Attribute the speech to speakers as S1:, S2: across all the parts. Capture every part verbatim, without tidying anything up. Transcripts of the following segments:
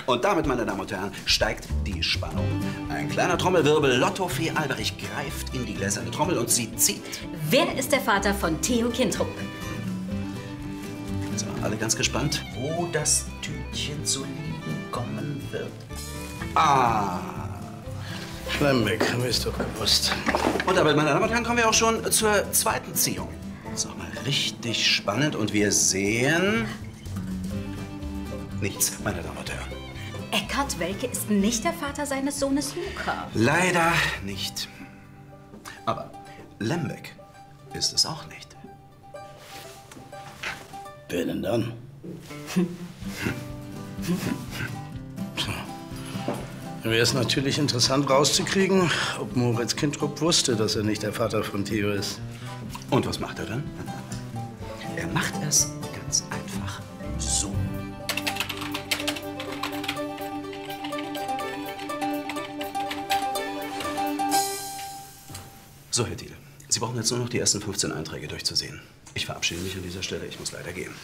S1: Und damit, meine Damen und Herren, steigt die Spannung. Ein kleiner Trommelwirbel. Lottofee Alberich greift in die gläserne Trommel und sie zieht.
S2: Wer ist der Vater von Theo Kintrup?
S1: So, alle ganz gespannt, wo das Tütchen zu liegen kommen wird. Ah.
S3: Lembeck, haben wir es doch gewusst.
S1: Und damit, meine Damen und Herren, kommen wir auch schon zur zweiten Ziehung. Das ist nochmal richtig spannend und wir sehen nichts, meine Damen und Herren.
S2: Eckhard Welke ist nicht der Vater seines Sohnes Luca.
S1: Leider nicht. Aber Lembeck ist es auch nicht.
S3: Wer denn dann? Hm. Wäre es natürlich interessant rauszukriegen, ob Moritz Kintrup wusste, dass er nicht der Vater von Theo ist.
S1: Und was macht er dann? Er macht es ganz einfach so. So, Herr Thiele, Sie brauchen jetzt nur noch die ersten fünfzehn Einträge durchzusehen. Ich verabschiede mich an dieser Stelle. Ich muss leider gehen.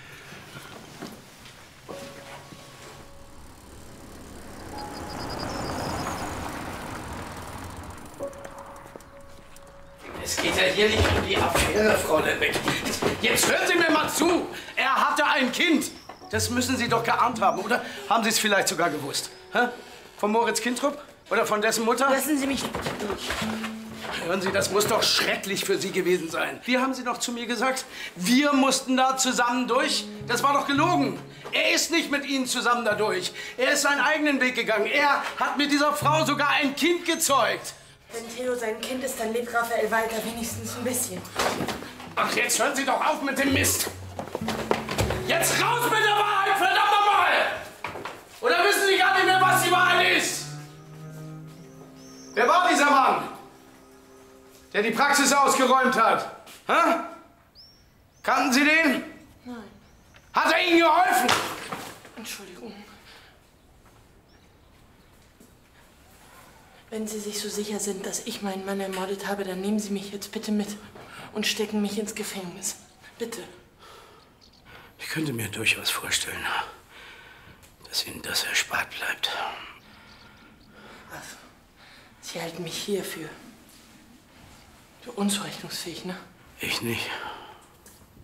S4: Es geht ja hier nicht um die Affäre, Frau Lembeck. Jetzt hören Sie mir mal zu. Er hatte ein Kind. Das müssen Sie doch geahnt haben, oder? Haben Sie es vielleicht sogar gewusst? Hä? Von Moritz Kintrup? Oder von dessen Mutter?
S5: Lassen Sie mich durch.
S4: Hören Sie, das muss doch schrecklich für Sie gewesen sein. Wie haben Sie doch zu mir gesagt? Wir mussten da zusammen durch. Das war doch gelogen. Er ist nicht mit Ihnen zusammen da durch. Er ist seinen eigenen Weg gegangen. Er hat mit dieser Frau sogar ein Kind gezeugt.
S5: Wenn Theo sein Kind ist, dann lebt Raphael weiter, wenigstens ein bisschen.
S4: Ach, jetzt hören Sie doch auf mit dem Mist. Jetzt raus mit der Wahrheit, verdammt nochmal! Oder wissen Sie gar nicht mehr, was die Wahrheit ist? Wer war dieser Mann, der die Praxis ausgeräumt hat? Hä? Kannten Sie den?
S5: Nein.
S4: Hat er Ihnen geholfen?
S5: Entschuldigung. Wenn Sie sich so sicher sind, dass ich meinen Mann ermordet habe, dann nehmen Sie mich jetzt bitte mit und stecken mich ins Gefängnis. Bitte.
S3: Ich könnte mir durchaus vorstellen, dass Ihnen das erspart bleibt.
S5: Was? Sie halten mich hier für, für unzurechnungsfähig, ne?
S3: Ich nicht.